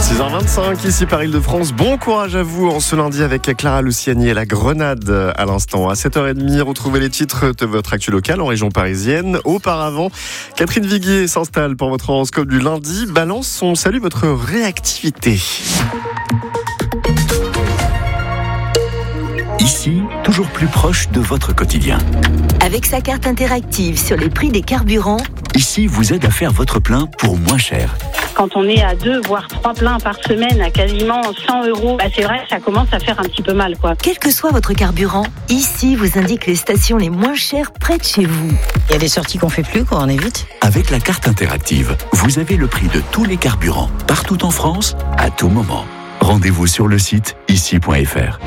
6h25, ici Paris-Île-de-France. Bon courage à vous en ce lundi avec Clara Luciani et la Grenade à l'instant. À 7h30, retrouvez les titres de votre actu locale en région parisienne. Auparavant, Catherine Viguier s'installe pour votre horoscope du lundi. Balance, on salue votre réactivité. Ici, toujours plus proche de votre quotidien. Avec sa carte interactive sur les prix des carburants, Ici vous aide à faire votre plein pour moins cher. Quand on est à 2 voire 3 pleins par semaine à quasiment 100 €, c'est vrai que ça commence à faire un petit peu mal, quoi. quel que soit votre carburant, ici vous indique les stations les moins chères près de chez vous. Il y a des sorties qu'on fait plus, quoi, on évite. Avec la carte interactive, vous avez le prix de tous les carburants, partout en France, à tout moment. Rendez-vous sur le site ici.fr.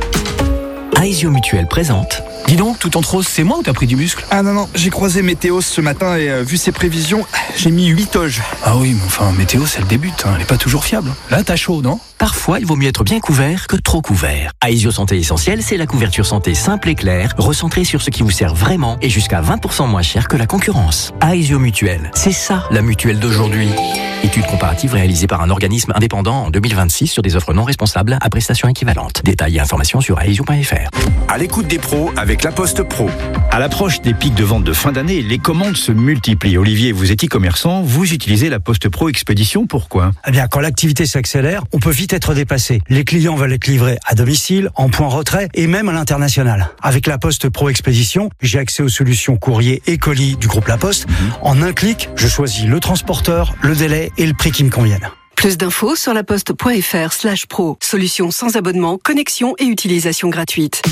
Aesio Mutuel présente. Dis donc, tout en rose, c'est moi ou t'as pris du muscle? Ah non, j'ai croisé Météo ce matin et vu ses prévisions, j'ai mis 8 toges. Ah oui, mais enfin, météo, c'est le début, elle est pas toujours fiable. Là, t'as chaud, non? Parfois, il vaut mieux être bien couvert que trop couvert. Aesio Santé Essentielle, c'est la couverture santé simple et claire, recentrée sur ce qui vous sert vraiment et jusqu'à 20% moins cher que la concurrence. Aesio Mutuel, c'est ça la mutuelle d'aujourd'hui. Étude comparative réalisée par un organisme indépendant en 2026 sur des offres non responsables à prestations équivalentes. Détails et informations sur aesio.fr. À l'écoute des pros avec La Poste Pro. À l'approche des pics de vente de fin d'année, les commandes se multiplient. Olivier, vous êtes e-commerçant, vous utilisez La Poste Pro Expédition, pourquoi ? Eh bien, quand l'activité s'accélère, on peut vite être dépassé. Les clients veulent être livrés à domicile, en point retrait et même à l'international. Avec La Poste Pro Expédition, j'ai accès aux solutions courrier et colis du groupe La Poste. En un clic, je choisis le transporteur, le délai et le prix qui me conviennent. Plus d'infos sur laposte.fr/pro. Solution sans abonnement, connexion et utilisation gratuite.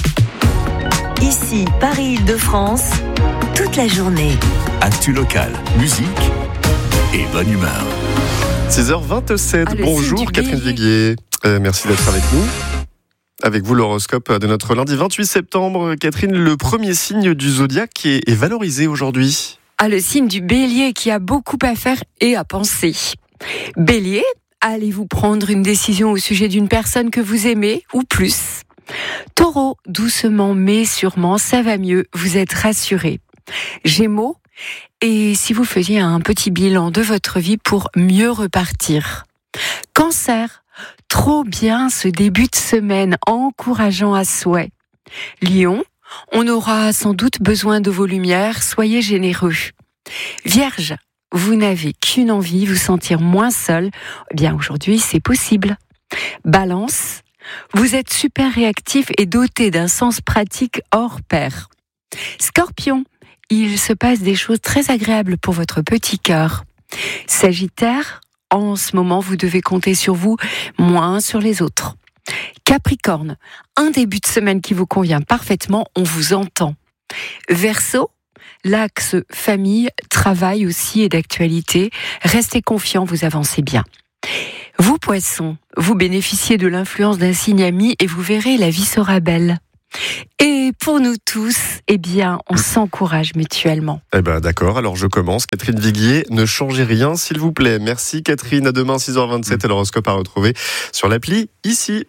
Ici Paris-Île-de-France, toute la journée. Actu locale, musique et bonne humeur. 6h27, le bonjour signe du Catherine bélier. Viguier. Merci d'être avec nous. Avec vous, l'horoscope de notre lundi 28 septembre. Catherine, le premier signe du zodiaque est valorisé aujourd'hui. Le signe du bélier qui a beaucoup à faire et à penser. Bélier, allez-vous prendre une décision au sujet d'une personne que vous aimez ou plus ? Taureau, doucement mais sûrement, ça va mieux, vous êtes rassuré. Gémeaux, et si vous faisiez un petit bilan de votre vie pour mieux repartir ? Cancer, trop bien ce début de semaine, encourageant à souhait. Lion, on aura sans doute besoin de vos lumières, soyez généreux. Vierge, vous n'avez qu'une envie, vous sentir moins seul. Eh bien aujourd'hui, c'est possible. Balance, vous êtes super réactif et doté d'un sens pratique hors pair. Scorpion, il se passe des choses très agréables pour votre petit cœur. Sagittaire, en ce moment, vous devez compter sur vous, moins sur les autres. Capricorne, un début de semaine qui vous convient parfaitement, on vous entend. Verseau, l'axe famille, travail aussi est d'actualité. Restez confiants, vous avancez bien. Vous, Poissons, vous bénéficiez de l'influence d'un signe ami et vous verrez, la vie sera belle. Et pour nous tous, on s'encourage mutuellement. D'accord, alors je commence. Catherine Viguier, ne changez rien s'il vous plaît. Merci Catherine, à demain 6h27 et l'horoscope à retrouver sur l'appli Ici.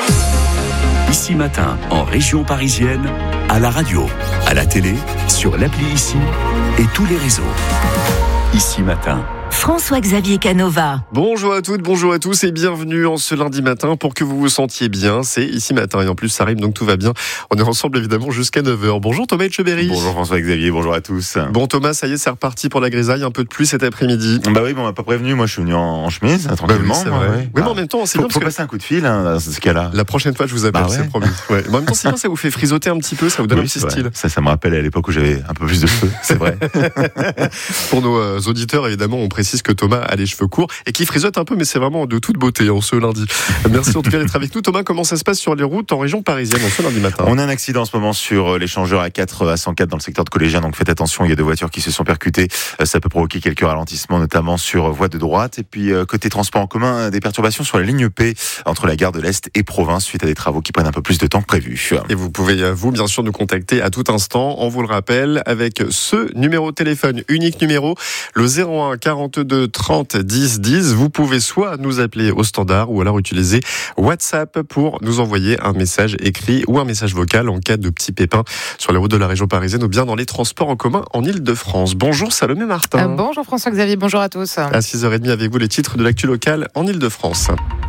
Ici matin, en région parisienne, à la radio, à la télé, sur l'appli Ici et tous les réseaux. Ici matin. François-Xavier Canova. Bonjour à toutes, bonjour à tous et bienvenue en ce lundi matin pour que vous vous sentiez bien. C'est Ici matin et en plus ça rime donc tout va bien. On est ensemble évidemment jusqu'à 9h. Bonjour Thomas Etcheberry. Bonjour François-Xavier, bonjour à tous. Bon Thomas, ça y est, c'est reparti pour la grisaille, un peu de pluie cet après-midi. Bah oui, on m'a pas prévenu, moi je suis venu en chemise, tranquillement. Oui, c'est vrai. Ouais. Mais en même temps, c'est bien faut passer un coup de fil dans ce cas-là. La prochaine fois je vous appelle, c'est promis. Ouais. Mais en même temps, c'est bien, ça vous fait frisoter un petit peu, ça vous donne un petit style. Ça me rappelle à l'époque où j'avais un peu plus de cheveux, c'est vrai. Pour nos auditeurs, évidemment, on précise que Thomas a les cheveux courts et qui frisote un peu, mais c'est vraiment de toute beauté en ce lundi. Merci en tout cas d'être avec nous. Thomas, comment ça se passe sur les routes en région parisienne en ce lundi matin ? On a un accident en ce moment sur l'échangeur A4 à 104 dans le secteur de Collégien, donc faites attention, il y a 2 voitures qui se sont percutées. Ça peut provoquer quelques ralentissements, notamment sur voie de droite. Et puis côté transport en commun, des perturbations sur la ligne P entre la gare de l'Est et Provins suite à des travaux qui prennent un peu plus de temps que prévu. Et vous pouvez, vous, bien sûr, nous contacter à tout instant. On vous le rappelle, avec ce numéro de téléphone, unique numéro, le 01 42 30 10 10. Vous pouvez soit nous appeler au standard ou alors utiliser WhatsApp pour nous envoyer un message écrit ou un message vocal en cas de petits pépins sur les routes de la région parisienne ou bien dans les transports en commun en Île-de-France. Bonjour Salomé Martin. Bonjour François-Xavier, bonjour à tous. À 6h30 avec vous les titres de l'actu locale en Île-de-France.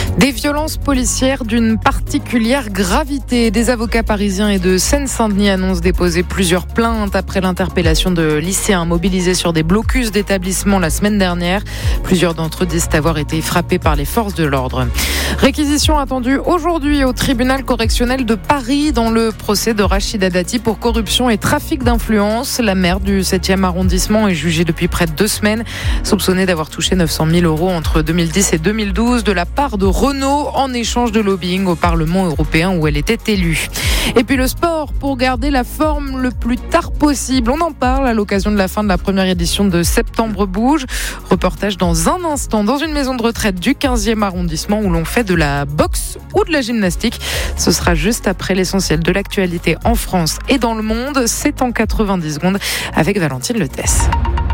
Des violences policières d'une particulière gravité. Des avocats parisiens et de Seine-Saint-Denis annoncent déposer plusieurs plaintes après l'interpellation de lycéens mobilisés sur des blocus d'établissements la semaine dernière. Plusieurs d'entre eux disent avoir été frappés par les forces de l'ordre. Réquisition attendue aujourd'hui au tribunal correctionnel de Paris dans le procès de Rachida Dati pour corruption et trafic d'influence. La maire du 7e arrondissement est jugée depuis près de 2 semaines, soupçonnée d'avoir touché 900 000 € entre 2010 et 2012 de la part de Renault en échange de lobbying au Parlement européen où elle était élue. Et puis le sport pour garder la forme le plus tard possible. On en parle à l'occasion de la fin de la première édition de Septembre Bouge. Reportage dans un instant dans une maison de retraite du 15e arrondissement où l'on fait de la boxe ou de la gymnastique. Ce sera juste après l'essentiel de l'actualité en France et dans le monde. C'est en 90 secondes avec Valentine Letès.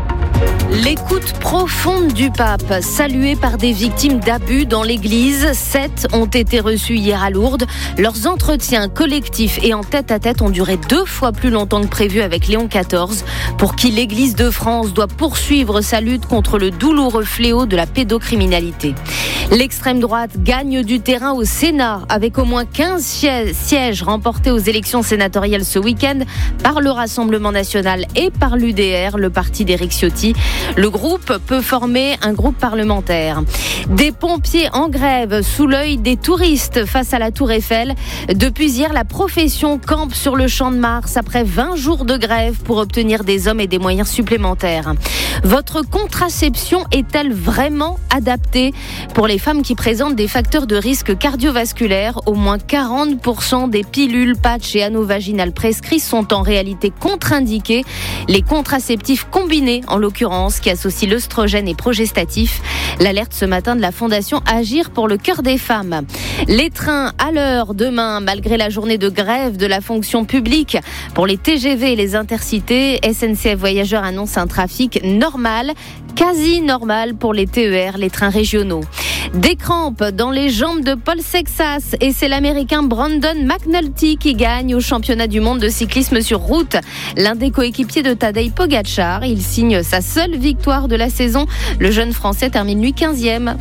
L'écoute profonde du pape, saluée par des victimes d'abus dans l'église. 7 ont été reçus hier à Lourdes. Leurs entretiens collectifs et en tête-à-tête ont duré 2 fois plus longtemps que prévu avec Léon XIV, pour qui l'église de France doit poursuivre sa lutte contre le douloureux fléau de la pédocriminalité. L'extrême droite gagne du terrain au Sénat, avec au moins 15 sièges remportés aux élections sénatoriales ce week-end par le Rassemblement national et par l'UDR, le parti d'Éric Ciotti. Le groupe peut former un groupe parlementaire. Des pompiers en grève sous l'œil des touristes face à la Tour Eiffel. Depuis hier, la profession campe sur le Champ de Mars après 20 jours de grève pour obtenir des hommes et des moyens supplémentaires. Votre contraception est-elle vraiment adaptée pour les femmes qui présentent des facteurs de risque cardiovasculaire? Au moins 40% des pilules, patchs et anneaux vaginales prescrits sont en réalité contre-indiqués. Les contraceptifs combinés, en l'occurrence, qui associent l'œstrogène et progestatif. L'alerte ce matin de la Fondation Agir pour le cœur des femmes. Les trains à l'heure demain, malgré la journée de grève de la fonction publique. Pour les TGV et les intercités, SNCF Voyageurs annonce un trafic normal, quasi normal pour les TER, les trains régionaux. Des crampes dans les jambes de Paul Sexas et c'est l'Américain Brandon McNulty qui gagne au championnat du monde de cyclisme sur route. L'un des coéquipiers de Tadej Pogačar, il signe sa seule victoire de la saison. Le jeune Français termine lui 15e.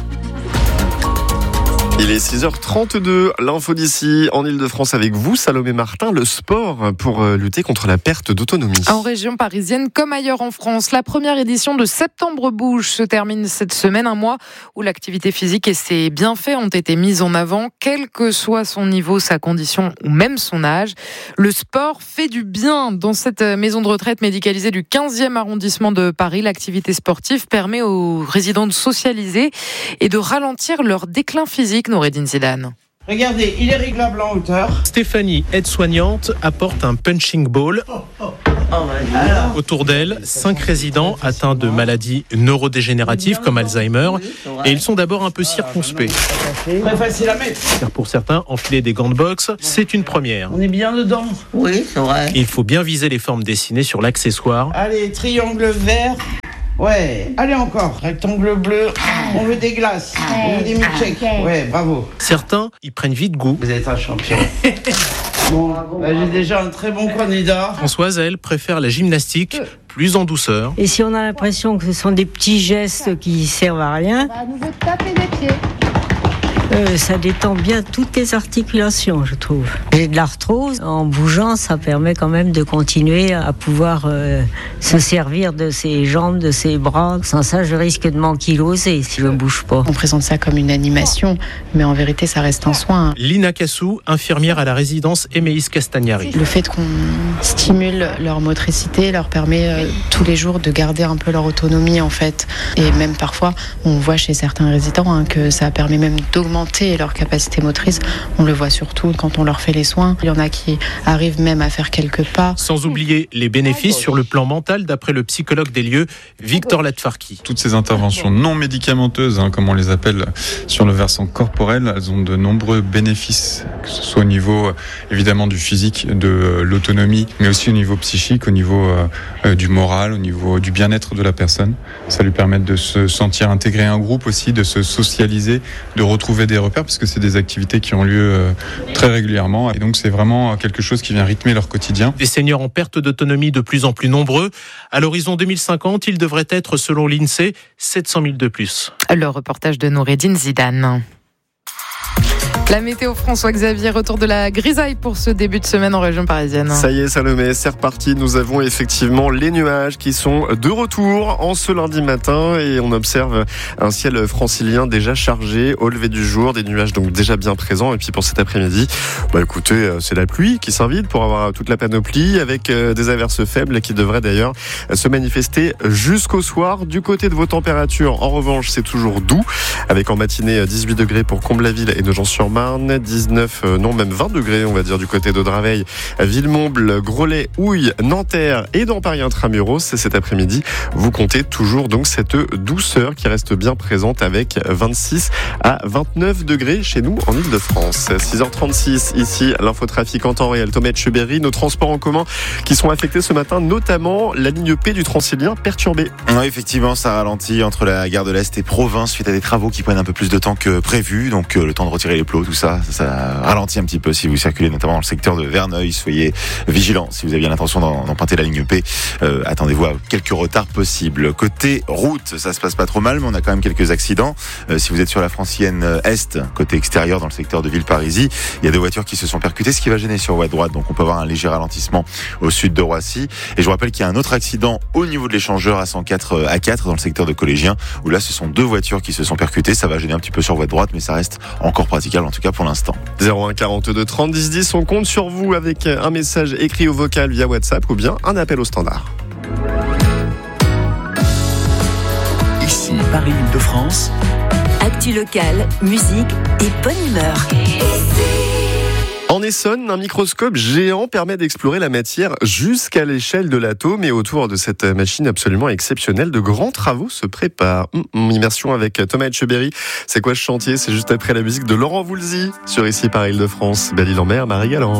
Il est 6h32, l'info d'ici en Ile-de-France avec vous, Salomé Martin, le sport pour lutter contre la perte d'autonomie. En région parisienne comme ailleurs en France, la première édition de Septembre Bouge se termine cette semaine, un mois où l'activité physique et ses bienfaits ont été mis en avant, quel que soit son niveau, sa condition ou même son âge. Le sport fait du bien. Dans cette maison de retraite médicalisée du 15e arrondissement de Paris, l'activité sportive permet aux résidents de socialiser et de ralentir leur déclin physique. Noureddin Zidane. Regardez, il est réglable en hauteur. Stéphanie, aide-soignante, apporte un punching ball. Autour d'elle, 5 résidents atteints de maladies neurodégénératives comme Alzheimer. Et ils sont d'abord un peu circonspects. Très facile à mettre. Car pour certains, enfiler des gants de boxe, c'est une première. On est bien dedans. Oui, c'est vrai. Il faut bien viser les formes dessinées sur l'accessoire. Allez, triangle vert. Ouais, allez encore, rectangle bleu, on veut des glaces, on veut des milkshakes. Ouais, bravo. Certains, ils prennent vite goût. Vous êtes un champion. Bon, j'ai déjà un très bon candidat. Françoise, elle, préfère la gymnastique, plus en douceur. Et si on a l'impression que ce sont des petits gestes qui servent à rien, à nouveau taper des pieds. Ça détend bien toutes les articulations, je trouve. J'ai de l'arthrose. En bougeant, ça permet quand même de continuer à pouvoir se servir de ses jambes, de ses bras. Sans ça, je risque de m'ankyloser si je ne bouge pas. On présente ça comme une animation, mais en vérité, ça reste un soin. Lina Cassou, infirmière à la résidence Emeis Castagnari. Le fait qu'on stimule leur motricité leur permet tous les jours de garder un peu leur autonomie, en fait. Et même parfois, on voit chez certains résidents que ça permet même d'augmenter leur capacité motrice. On le voit surtout quand on leur fait les soins. Il y en a qui arrivent même à faire quelques pas. Sans oublier les bénéfices sur le plan mental d'après le psychologue des lieux, Victor Latfarki. Toutes ces interventions non médicamenteuses, comme on les appelle sur le versant corporel, elles ont de nombreux bénéfices, que ce soit au niveau évidemment du physique, de l'autonomie, mais aussi au niveau psychique, au niveau du moral, au niveau du bien-être de la personne. Ça lui permet de se sentir intégré à un groupe aussi, de se socialiser, de retrouver des repères, parce que c'est des activités qui ont lieu très régulièrement, et donc c'est vraiment quelque chose qui vient rythmer leur quotidien. Des seniors en perte d'autonomie de plus en plus nombreux. À l'horizon 2050, il devrait être, selon l'INSEE, 700 000 de plus. Le reportage de Noureddin Zidane. La météo François-Xavier, retour de la grisaille pour ce début de semaine en région parisienne. Ça y est Salomé, c'est reparti. Nous avons effectivement les nuages qui sont de retour en ce lundi matin et on observe un ciel francilien déjà chargé au lever du jour, des nuages donc déjà bien présents. Et puis pour cet après-midi, écoutez, c'est la pluie qui s'invite pour avoir toute la panoplie avec des averses faibles qui devraient d'ailleurs se manifester jusqu'au soir. Du côté de vos températures, en revanche, c'est toujours doux avec en matinée 18 degrés pour Comble-la-Ville et Nogent-sur-Marne, 19, même 20 degrés on va dire du côté d'Audraveil, Villemomble, Groslay, Houille, Nanterre et dans Paris Intramuros. Cet après-midi, vous comptez toujours donc cette douceur qui reste bien présente avec 26 à 29 degrés chez nous en Ile-de-France. 6h36 ici, l'infotrafic en temps réel. Thomas Cheberi, nos transports en commun qui sont affectés ce matin, notamment la ligne P du Transilien perturbée. Oui, effectivement, ça ralentit entre la gare de l'Est et Provins suite à des travaux qui prennent un peu plus de temps que prévu. Donc le temps de retirer les plots, tout ça ralentit un petit peu si vous circulez notamment dans le secteur de Verneuil. Soyez vigilants si vous avez l'intention d'emprunter la ligne P. Attendez-vous à quelques retards possibles. Côté route, ça se passe pas trop mal, mais on a quand même quelques accidents. Si vous êtes sur la francilienne Est, côté extérieur dans le secteur de Villeparisis, il y a 2 voitures qui se sont percutées, ce qui va gêner sur voie droite. Donc on peut avoir un léger ralentissement au sud de Roissy. Et je vous rappelle qu'il y a un autre accident au niveau de l'échangeur à 104 A4 dans le secteur de Collégien, où là ce sont 2 voitures qui se sont percutées. Ça va gêner un petit peu sur voie droite, mais ça reste encore praticable en tout cas pour l'instant. 01 42 30 10 10, on compte sur vous avec un message écrit ou vocal via WhatsApp ou bien un appel au standard. Ici Paris-Île-de-France. Actu locale, musique et bonne humeur. En Essonne, un microscope géant permet d'explorer la matière jusqu'à l'échelle de l'atome et autour de cette machine absolument exceptionnelle, de grands travaux se préparent. Immersion avec Thomas Cheberi. C'est quoi ce chantier ? C'est juste après la musique de Laurent Voulzy sur Ici par Île-de-France. Belle-Île-en-Mer, Marie Galland.